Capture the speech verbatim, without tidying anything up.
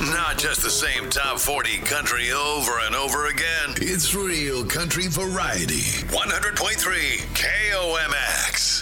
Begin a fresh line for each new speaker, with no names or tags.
Not just the same top forty country over and over again. It's real country variety. one hundred point three K O M X.